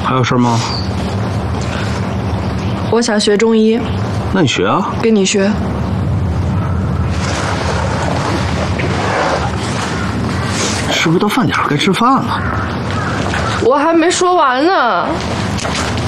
还有事吗？ 我想学中医。 那你学啊。 跟你学。 是不是到饭点该吃饭了？ 我还没说完呢。